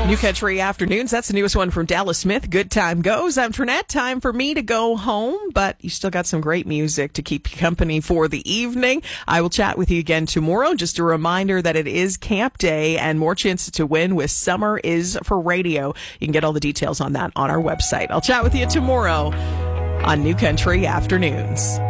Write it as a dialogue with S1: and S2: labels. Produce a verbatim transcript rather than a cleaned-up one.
S1: New Country Afternoons. That's the newest one from Dallas Smith. Good Time Goes. I'm Trinette. Time for me to go home, but you still got some great music to keep you company for the evening. I will chat with you again tomorrow. Just a reminder that it is Camp Day and more chances to win with Summer is for Radio. You can get all the details on that on our website. I'll chat with you tomorrow on New Country Afternoons.